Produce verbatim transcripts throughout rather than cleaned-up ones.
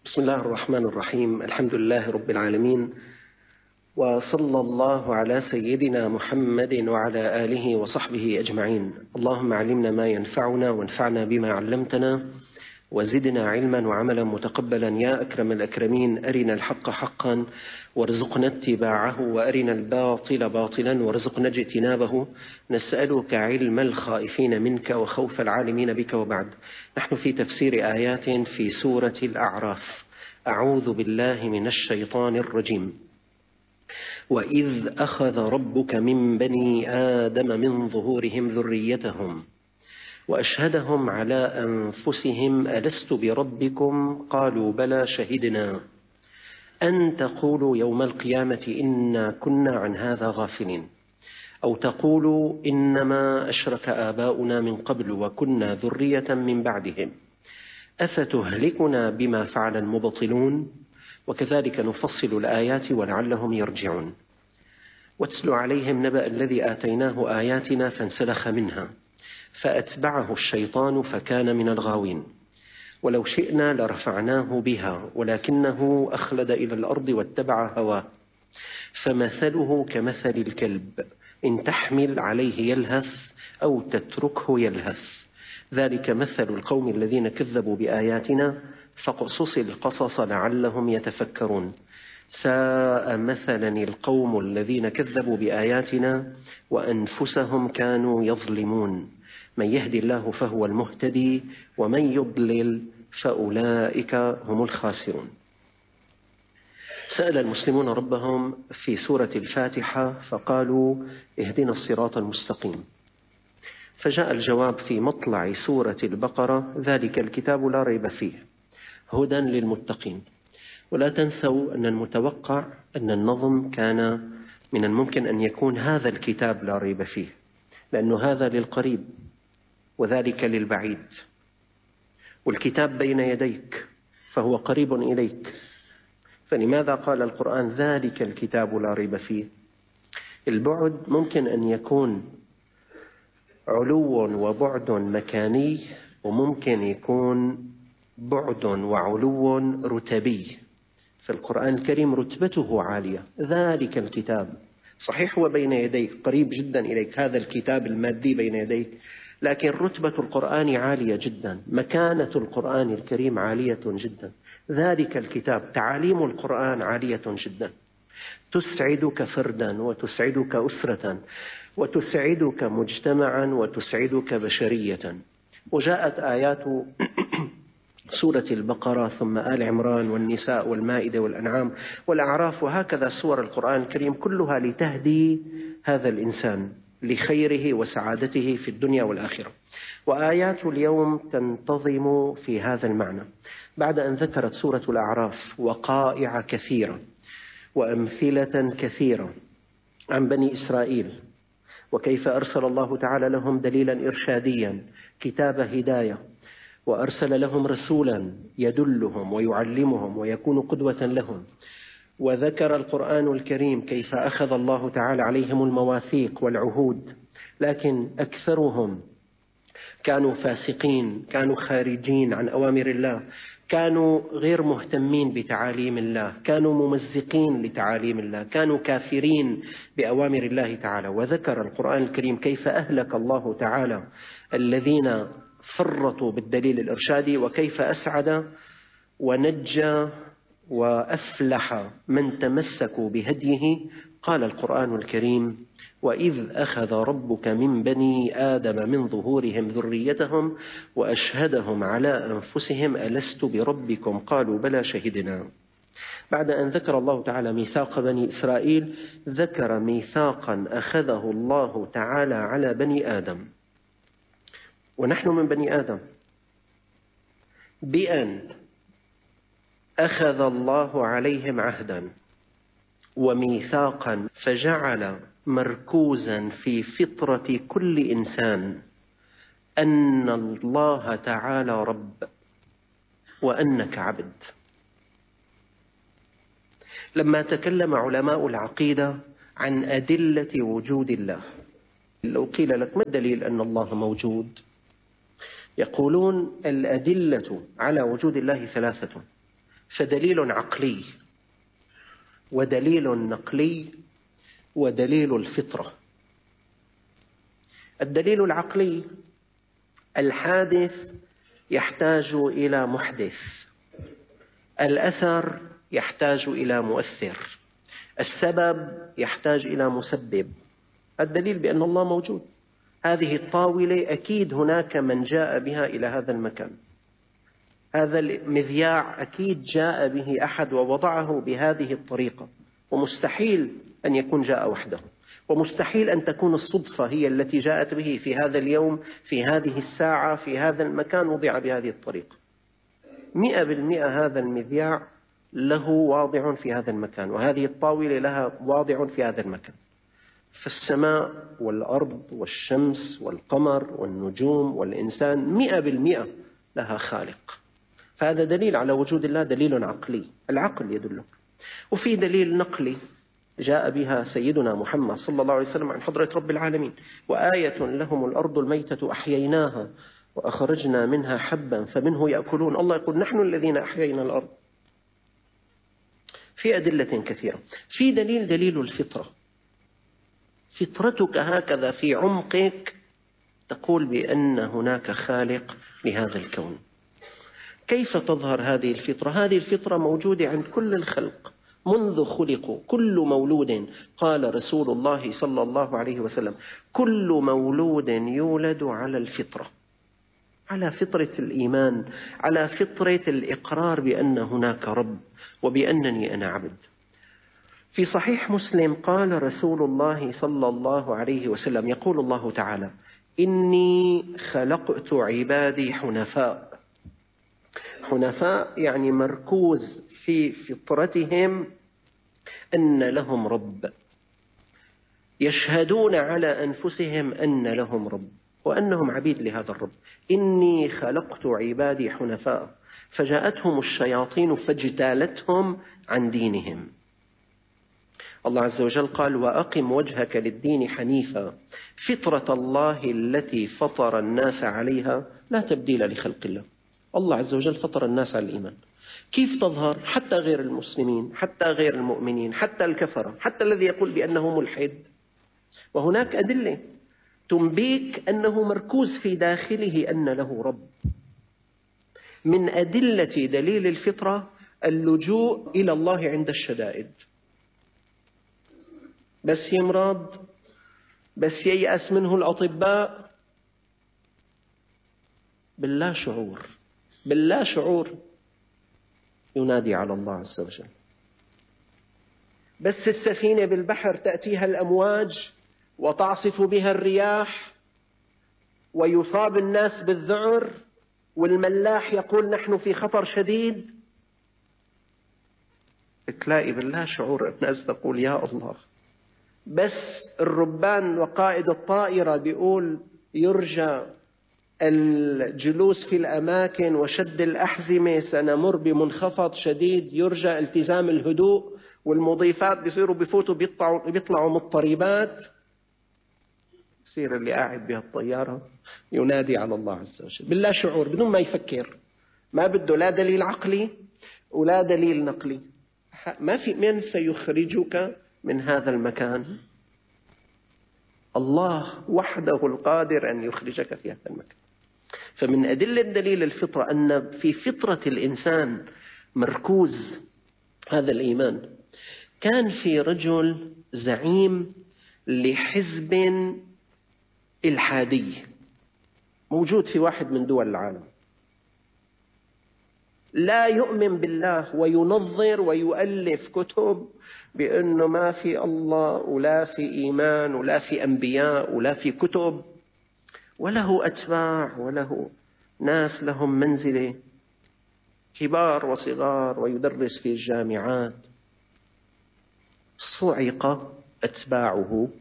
بسم الله الرحمن الرحيم. الحمد لله رب العالمين، وصلى الله على سيدنا محمد وعلى آله وصحبه أجمعين. اللهم علمنا ما ينفعنا وانفعنا بما علمتنا وزدنا علما وعملا متقبلا يا أكرم الأكرمين. أرنا الحق حقا وارزقنا اتباعه، وأرنا الباطل باطلا وارزقنا اجتنابه. نسألك علم الخائفين منك وخوف العالمين بك. وبعد، نحن في تفسير آيات في سورة الأعراف. أعوذ بالله من الشيطان الرجيم. وإذ أخذ ربك من بني آدم من ظهورهم ذريتهم وأشهدهم على أنفسهم ألست بربكم قالوا بلى شهدنا أن تقولوا يوم القيامة إنا كنا عن هذا غافلين، أو تقولوا إنما أشرك آباؤنا من قبل وكنا ذرية من بعدهم أفتهلكنا بما فعل المبطلون وكذلك نفصل الآيات ولعلهم يرجعون. واتل عليهم نبأ الذي آتيناه آياتنا فانسلخ منها فأتبعه الشيطان فكان من الغاوين. ولو شئنا لرفعناه بها ولكنه أخلد إلى الأرض واتبع هواه فمثله كمثل الكلب إن تحمل عليه يلهث أو تتركه يلهث، ذلك مثل القوم الذين كذبوا بآياتنا فاقصص القصص لعلهم يتفكرون. ساء مثلا القوم الذين كذبوا بآياتنا وأنفسهم كانوا يظلمون. من يهدي الله فهو المهتدي ومن يضلل فأولئك هم الخاسرون. سأل المسلمون ربهم في سورة الفاتحة فقالوا اهدنا الصراط المستقيم، فجاء الجواب في مطلع سورة البقرة ذلك الكتاب لا ريب فيه هدى للمتقين. ولا تنسوا أن المتوقع أن النظم كان من الممكن أن يكون هذا الكتاب لا ريب فيه، لأن هذا للقريب وذلك للبعيد، والكتاب بين يديك فهو قريب إليك. فلماذا قال القرآن ذلك الكتاب لا ريب فيه؟ البعد ممكن أن يكون علو وبعد مكاني، وممكن يكون بعد وعلو رتبي. في القرآن الكريم رتبته عالية. ذلك الكتاب صحيح هو بين يديك قريب جدا إليك، هذا الكتاب المادي بين يديك، لكن رتبة القرآن عالية جدا، مكانة القرآن الكريم عالية جدا. ذلك الكتاب، تعاليم القرآن عالية جدا، تسعدك فردا وتسعدك أسرة وتسعدك مجتمعا وتسعدك بشرية. وجاءت آيات سورة البقرة ثم آل عمران والنساء والمائدة والأنعام والأعراف، وهكذا سور القرآن الكريم كلها لتهدي هذا الإنسان لخيره وسعادته في الدنيا والآخرة. وآيات اليوم تنتظم في هذا المعنى. بعد أن ذكرت سورة الأعراف وقائع كثيرة وأمثلة كثيرة عن بني إسرائيل وكيف أرسل الله تعالى لهم دليلا إرشاديا كتاب هداية، وأرسل لهم رسولا يدلهم ويعلمهم ويكون قدوة لهم، وذكر القرآن الكريم كيف أخذ الله تعالى عليهم المواثيق والعهود، لكن أكثرهم كانوا فاسقين، كانوا خارجين عن أوامر الله، كانوا غير مهتمين بتعاليم الله، كانوا ممزقين لتعاليم الله، كانوا كافرين بأوامر الله تعالى. وذكر القرآن الكريم كيف أهلك الله تعالى الذين فرطوا بالدليل الإرشادي، وكيف أسعد ونجى وأفلح من تمسكوا بهديه. قال القرآن الكريم: وإذ أخذ ربك من بني آدم من ظهورهم ذريتهم وأشهدهم على أنفسهم ألست بربكم قالوا بلى شهدنا. بعد أن ذكر الله تعالى ميثاق بني إسرائيل، ذكر ميثاقا أخذه الله تعالى على بني آدم، ونحن من بني آدم، بأن أخذ الله عليهم عهدا وميثاقا فجعل مركوزا في فطرة كل إنسان أن الله تعالى رب وأنك عبد. لما تكلم علماء العقيدة عن أدلة وجود الله، لو قيل لك ما الدليل أن الله موجود؟ يقولون الأدلة على وجود الله ثلاثة: فدليل عقلي ودليل نقلي ودليل الفطرة. الدليل العقلي: الحادث يحتاج إلى محدث، الأثر يحتاج إلى مؤثر، السبب يحتاج إلى مسبب. الدليل بأن الله موجود. هذه الطاولة أكيد هناك من جاء بها إلى هذا المكان، هذا المذياع أكيد جاء به أحد ووضعه بهذه الطريقة، ومستحيل أن يكون جاء وحده، ومستحيل أن تكون الصدفة هي التي جاءت به في هذا اليوم في هذه الساعة في هذا المكان وضع بهذه الطريقة. مئة بالمئة هذا المذياع له واضع في هذا المكان، وهذه الطاولة لها واضع في هذا المكان. فالسماء والأرض والشمس والقمر والنجوم والإنسان مئة بالمئة لها خالق. فهذا دليل على وجود الله، دليل عقلي، العقل يدله. وفي دليل نقلي جاء بها سيدنا محمد صلى الله عليه وسلم عن حضرة رب العالمين: وآية لهم الأرض الميتة أحييناها وأخرجنا منها حبا فمنه يأكلون. الله يقول: نحن الذين أحيينا الأرض. في أدلة كثيرة. في دليل دليل الفطرة. فطرتك هكذا في عمقك تقول بأن هناك خالق لهذا الكون. كيف تظهر هذه الفطرة؟ هذه الفطرة موجودة عند كل الخلق منذ خلقوا. كل مولود، قال رسول الله صلى الله عليه وسلم: كل مولود يولد على الفطرة، على فطرة الإيمان، على فطرة الإقرار بأن هناك رب وبأنني أنا عبد. في صحيح مسلم قال رسول الله صلى الله عليه وسلم: يقول الله تعالى: إني خلقت عبادي حنفاء. حنفاء يعني مركوز في فطرتهم أن لهم رب، يشهدون على أنفسهم أن لهم رب وأنهم عبيد لهذا الرب. إني خلقت عبادي حنفاء فجاءتهم الشياطين فاجتالتهم عن دينهم. الله عز وجل قال: وأقم وجهك للدين حنيفا فطرة الله التي فطر الناس عليها لا تبديل لخلق الله. الله عز وجل فطر الناس على الإيمان. كيف تظهر؟ حتى غير المسلمين، حتى غير المؤمنين، حتى الكفرة، حتى الذي يقول بأنه ملحد، وهناك أدلة تنبيك أنه مركوز في داخله أن له رب. من أدلة دليل الفطرة اللجوء إلى الله عند الشدائد. بس يمرض، بس ييأس منه الأطباء، باللا شعور باللا شعور ينادي على الله عز وجل. بس السفينة بالبحر تأتيها الأمواج وتعصف بها الرياح ويصاب الناس بالذعر، والملاح يقول نحن في خطر شديد، تلاقي بالله شعور الناس تقول يا الله. بس الربان وقائد الطائرة بيقول يرجى الجلوس في الأماكن وشد الأحزمة، سنمر بمنخفض شديد، يرجى التزام الهدوء، والمضيفات بيصيروا بفوتوا بيطلعوا, بيطلعوا مضطربات. يصير اللي قاعد بها الطيارة ينادي على الله عز وجل بالله شعور بدون ما يفكر، ما بده لا دليل عقلي ولا دليل نقلي. ما في من سيخرجك من هذا المكان؟ الله وحده القادر أن يخرجك في هذا المكان. فمن أدلة دليل الفطرة أن في فطرة الإنسان مركوز هذا الإيمان. كان في رجل زعيم لحزب إلحادي موجود في واحد من دول العالم، لا يؤمن بالله وينظر ويؤلف كتب بأنه ما في الله ولا في إيمان ولا في أنبياء ولا في كتب، وله أتباع وله ناس لهم منزلة كبار وصغار ويدرس في الجامعات. صعق أتباعه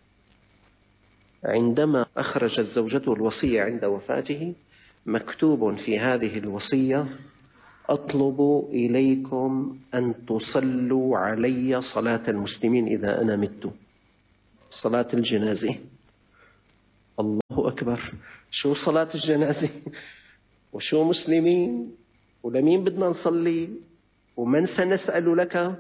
عندما أخرجت زوجته الوصية عند وفاته، مكتوب في هذه الوصية: أطلب إليكم أن تصلوا علي صلاة المسلمين إذا أنا مت، صلاة الجنازة. الله أكبر، شو صلاة الجنازة وشو مسلمين ولمين بدنا نصلي؟ ومن سنسأل لك؟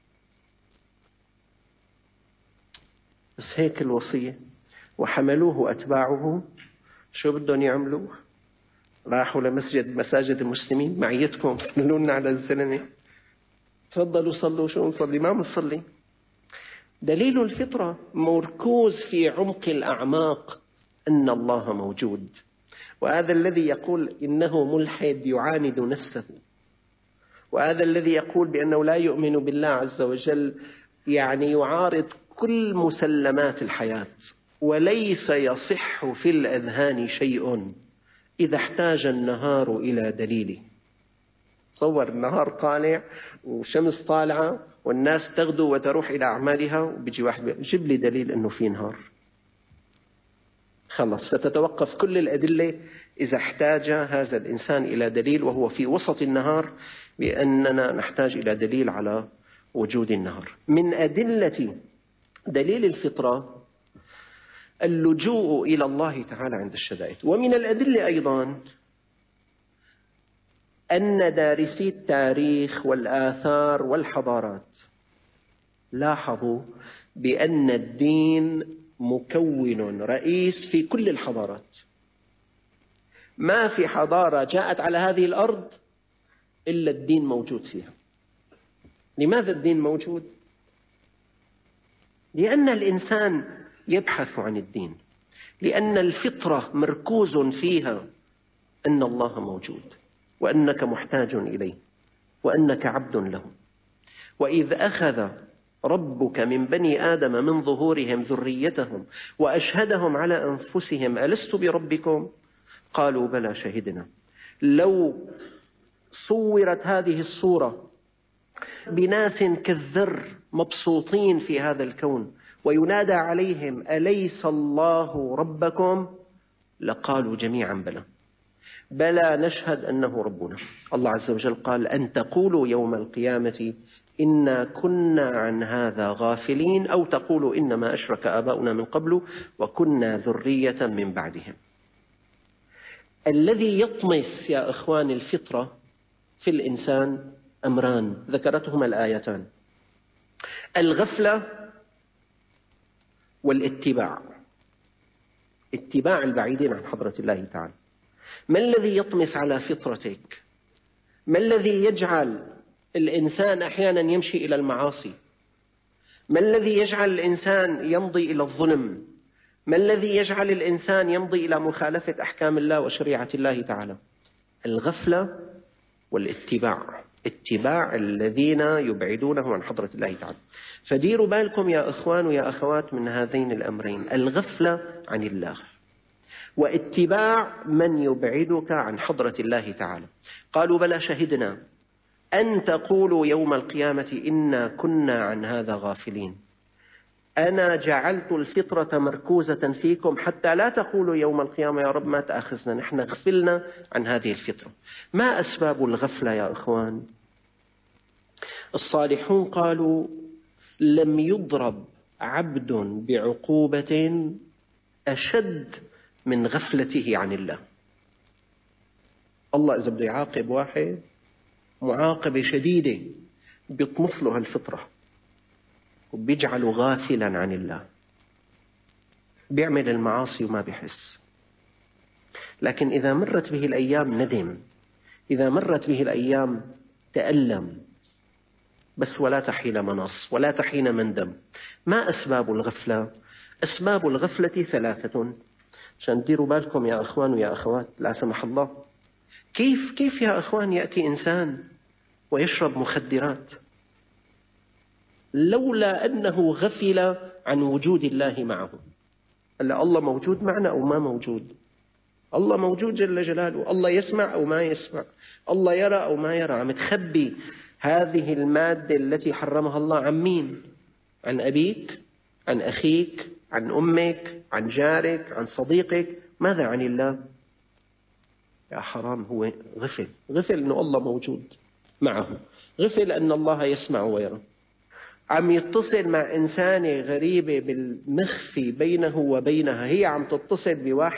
بس هيك الوصية. وحملوه أتباعه، شو بدهم يعملوا؟ راحوا لمسجد مساجد المسلمين، معيتكم صلوا لنا على الزلمة، تفضلوا صلوا. شو نصلي؟ ما بنصلي. دليل الفطرة مركوز في عمق الأعماق أن الله موجود. وهذا الذي يقول إنه ملحد يعاند نفسه، وهذا الذي يقول بأنه لا يؤمن بالله عز وجل يعني يعارض كل مسلمات الحياة. وليس يصح في الأذهان شيء إذا احتاج النهار إلى دليله. تصور النهار طالع وشمس طالعة والناس تغدو وتروح إلى أعمالها، وبيجي واحد جيب لي دليل أنه في نهار. خلص، ستتوقف كل الأدلة إذا احتاج هذا الإنسان إلى دليل وهو في وسط النهار، بأننا نحتاج إلى دليل على وجود النهار. من أدلة دليل الفطرة اللجوء إلى الله تعالى عند الشدائد. ومن الأدلة أيضا أن دارسي التاريخ والآثار والحضارات لاحظوا بأن الدين مكون رئيس في كل الحضارات. ما في حضارة جاءت على هذه الأرض إلا الدين موجود فيها. لماذا الدين موجود؟ لأن الإنسان يبحث عن الدين، لأن الفطرة مركوز فيها أن الله موجود، وأنك محتاج إليه، وأنك عبد له. وإذ أخذ ربك من بني آدم من ظهورهم ذريتهم وأشهدهم على أنفسهم ألست بربكم؟ قالوا بلى شهدنا. لو صورت هذه الصورة بناس كالذر مبسوطين في هذا الكون وينادى عليهم أليس الله ربكم؟ لقالوا جميعا بلى. بلى نشهد أنه ربنا. الله عز وجل قال أن تقولوا يوم القيامة إنا كنا عن هذا غافلين، أو تقولوا إنما أشرك آباؤنا من قبل وكنا ذرية من بعدهم. الذي يطمس يا إخوان الفطرة في الإنسان أمران ذكرتهما الآيتان: الغفلة والاتباع، اتباع البعيدين عن حضرة الله تعالى. ما الذي يطمس على فطرتك؟ ما الذي يجعل الإنسان أحيانا يمشي إلى المعاصي؟ ما الذي يجعل الإنسان يمضي إلى الظلم؟ ما الذي يجعل الإنسان يمضي إلى مخالفة أحكام الله وشريعة الله تعالى؟ الغفلة والاتباع، اتباع الذين يبعدونه عن حضرة الله تعالى. فديروا بالكم يا إخوان ويا أخوات من هذين الأمرين: الغفلة عن الله، واتباع من يبعدك عن حضرة الله تعالى. قالوا بلى شهدنا أن تقولوا يوم القيامة إنا كنا عن هذا غافلين. أنا جعلت الفطرة مركوزة فيكم حتى لا تقولوا يوم القيامة يا رب ما تأخذنا، نحن غفلنا عن هذه الفطرة. ما أسباب الغفلة يا إخوان؟ الصالحون قالوا لم يضرب عبد بعقوبة أشد من غفلته عن الله. الله إذا بده يعاقب واحد معاقبة شديدة بيطمس له الفطرة وبيجعله غافلا عن الله، بيعمل المعاصي وما بيحس. لكن إذا مرت به الأيام ندم، إذا مرت به الأيام تألم، بس ولا تحين منص ولا تحين مندم. ما أسباب الغفلة؟ أسباب الغفلة ثلاثة، عشان تديروا بالكم يا أخوان ويا أخوات لا سمح الله. كيف كيف يا أخوان يأتي إنسان ويشرب مخدرات لولا أنه غفل عن وجود الله معه؟ ألا الله موجود معنا أو ما موجود؟ الله موجود جل جلاله، الله يسمع أو ما يسمع، الله يرى أو ما يرى. عم تخبي هذه المادة التي حرمها الله عن مين؟ عن أبيك، عن أخيك، عن أمك، عن جارك، عن صديقك. ماذا عن الله؟ يا حرام، هو غفل غفل أنه الله موجود معه، غفل أن الله يسمع ويرى. عم يتصل مع إنسانة غريبة بالمخفي بينه وبينها، هي عم تتصل بواحد